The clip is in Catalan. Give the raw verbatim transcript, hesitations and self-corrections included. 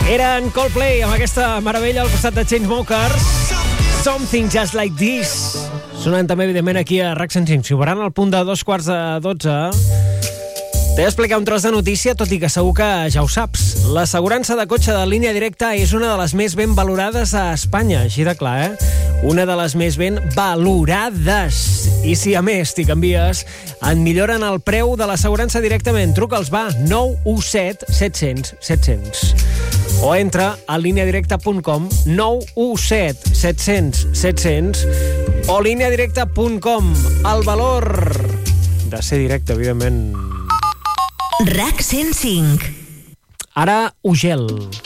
Eren Coldplay amb aquesta meravella al costat de Chainsmokers. Something Just Like This. Sonant també, evidentment, aquí a RAC cent cinc. Si ho veuran al punt de dos quarts de dotze... T'he d'explicar un tros de notícia, tot i que segur que ja ho saps. L'assegurança de cotxe de Línia Directa és una de les més ben valorades a Espanya, així de clar, eh? Una de les més ben valorades. I si a més t'hi canvies, et milloren el preu de l'assegurança directament. Truca'ls, va, nou u set set cents set cents. O entra a líniadirecta punt com, nou u set set cents set cents, o líniadirecta punt com. El valor de ser directe, evidentment. RAC cent cinc. Ara, Ugel.